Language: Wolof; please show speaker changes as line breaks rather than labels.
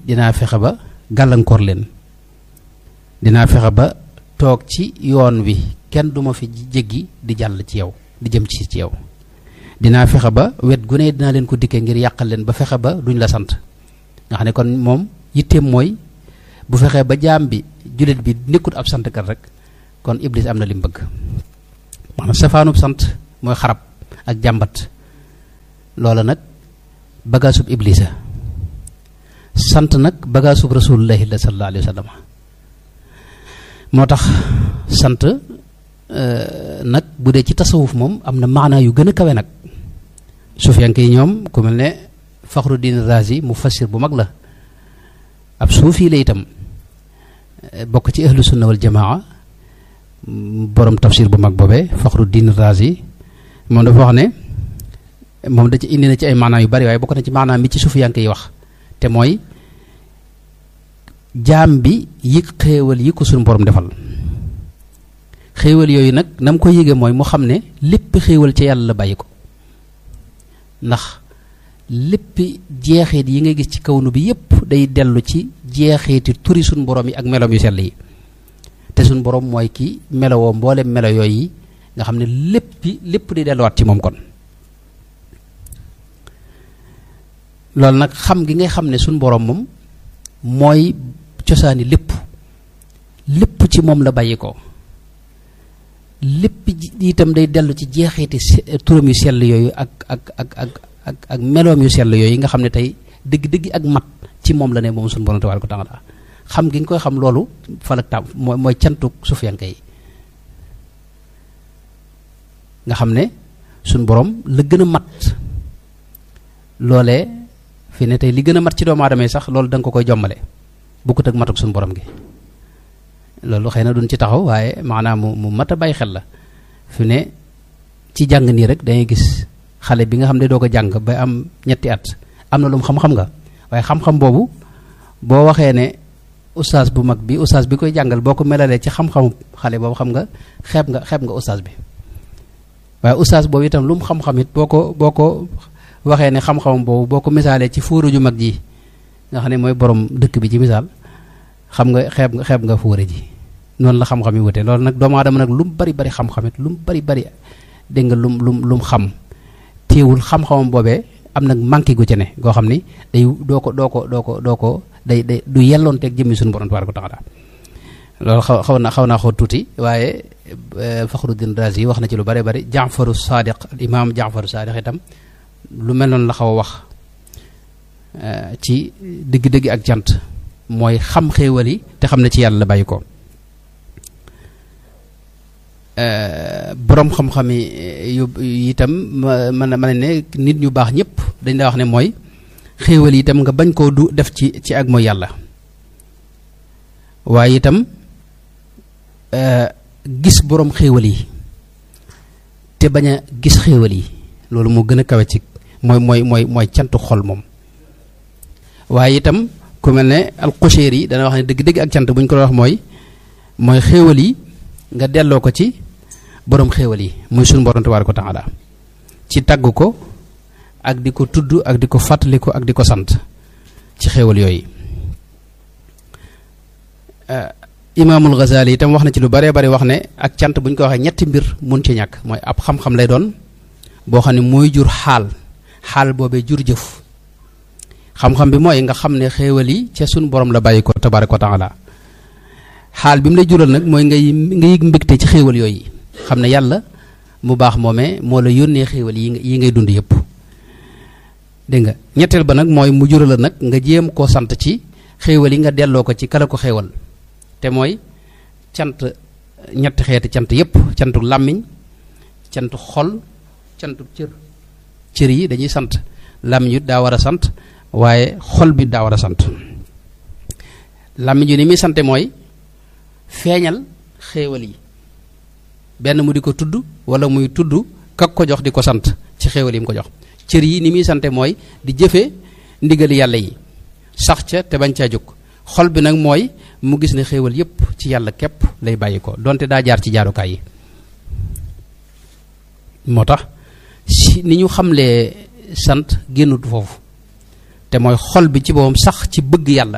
dinaa fexe ba gàllankoor leen, dinaa fexe ba toog ci yoon wi kenn duma fi jéggi di jàll ci yow di jëm ci yow, dinaa fexe ba wet gu ne dinaa leen ko dikkee ngir yàqal leen ba fexe ba duñ la sant. nga xam ne kon moom yitteem mooy bu fexee ba jaam bi jullit bi nekkut ab santkat rek kon iblis am na li mu bëgg. maanaam safaanub sant mooy xarab ak jàmbat, loola nag bagaasub iblisa. sant nag bagaasub rasulullahi sallallahu alayhi wa sallam. moo tax sant nag bu dee ci tasawuf moom am na maanaa yu gën a kawe nag. sufiyanke yi ñoom ku mel ne Faxruddin Razi mufassir bu mag la, ab suufi la itam, bokk ci ahlu sunna wal jamaa, borom tafsir bu mag boobee Faxruddin Razi moom dafa wax ne moom da ci indi na ci ay maanaa yu bari waaye bokk na ci maanaa mi ci sufiyanke yi wax te mooy jaam bi yëg xéewal yi ko suñu borom defal. xéewal yooyu nag na mu ko yëgee mooy mu xam ne lépp xéewal ci yàlla la bàyyi ko, ndax lépp jeexeet yi nga gis ci kawnu bi yépp day dellu ci jeexeeti turi suñ borom yi ak meloom yu sell yi, te suñ borom mooy ki melowoo mboolem melo yooyu nga xam ne lépp di delluwaat ci moom kon. loolu nag xam gi ngay xam ne suñ borom moom mooy cosaani lépp ci moom la bàyyi ko, lépp itam day dellu ci jeexeeti turam yu sell yooyu ak meloom yu sell yooyu nga xam ne tey dëgg-dëgg ak mat ci moom la ne moom suñu borom tabaaraka wa taala. xam gi nga koy xam loolu falak tam mooy cantuk sufiyanke yi nga xam ne suñu borom la gën a mat loolee fi ne tey li gën a mat ci doomu aadama yi sax loolu da nga ko koy jommale bokkut ak matuk suñu borom gi. loolu xëy na duñ ci taxaw waaye maanaam mu mat a bàyyi xel la. fi ne ci jàng nii rek dangay gis xale bi nga xam ne doo ko jàng ba am ñetti at am na lu mu xam-xam nga waaye xam-xam boobu boo waxee ne ustaas bu mag bi ustaas bi koy jàngal boo ko melalee ci xam-xamu xale boobu xam nga xeeb nga ustaas bi. waaye ustaas boobu itam lu mu xam-xam it boo ko waxee ne xam-xamam boobu boo ko misaalee ci fóoru ju mag ji nga xam ne mooy borom dëkk bi ci misaal xam nga xeeb nga fóore ji. noonu la xam-xam yi wute loolu nag doomu aadama nag lu mu bari xam-xam it lu mu bari dégg nga lu mu xam téewul xam-xamam boobee am nag manqué gu ci ne goo xam ni day doo ko day du yelloon teeg jëmmi suñu borom tabaaraka wa taala. loolu xaw naa tuuti waaye Faxruddin Razi wax na ci lu bari Jaafaru Saadiq al imaam Jaafaru Saadiq itam lu mel noonu la xaw a wax ci dëgg-dëgg ak jant mooy xam xéewal yi te xam ne ci yàlla la bàyyi ko. boroom xam-xam yi itam mën na ne nit ñu baax ñëpp dañ daa wax ne mooy xéewal yi itam nga bañ koo du def ci ak mooy yàlla, waaye itam gis boroom xéewal yi te bañ a gis xéewal yi loolu moo gën a kawe ci mooy cantu xol moom. waaye itam ku mel ne al-Qushayri yi dana wax ne dëgg-dëgg ak cant bu ñu ko wax mooy xéewal yi nga delloo ko ci boroom xéewal yi muy suñu borom tabaaraka wa taala ci tagg ko ak di ko tudd ak di ko fàttaliku ak di ko sant ci xéewal yooyu. Imaamul Ghazali itam wax na ci lu baree bari wax ne ak cant bu ñu ko waxee ñetti mbir mun ci ñàkk mooy ab xam-xam lay doon boo xam ne mooy jur xaal boobee jur jëf. xam-xam bi mooy nga xam ne xéewal yi ca suñu borom la bàyyi ko tabaaraka wa taala. xaal bi mu lay jural nag mooy nga yëg mbégte ci xéewal yooyu xam ne yàlla mu baax moomee moo la yónnee xéewal yi ngay dund yëpp. dégg nga ñetteel ba nag mooy mu jural la nag nga jéem koo sant ci xéewal yi nga delloo ko ci kala ko xéewal te mooy cant ñetti xeeti cant yëpp cantu làmmiñ cantu xol cantu cër yi dañuy sant làmmiñ yu daa war a sant waaye xol bi daa war a sant. làmmiñ yu ni muy sante mooy feeñal xéewal yi benn mu di ko tudd wala muy tudd kak ko jox di ko sant ci xéewal yi mu ko jox. cër yi ni muy sante mooy di jëfe ndigali yàlla yi sax ca te bañ caa jóg. xol bi nag mooy mu gis ne xéewal yépp ci yàlla képp lay bàyyi ko donte daa jaar ci jaarukaay yi. moo tax si ni ñu xamlee sant génnut foofu te mooy xol bi ci boppam sax ci bëgg yàlla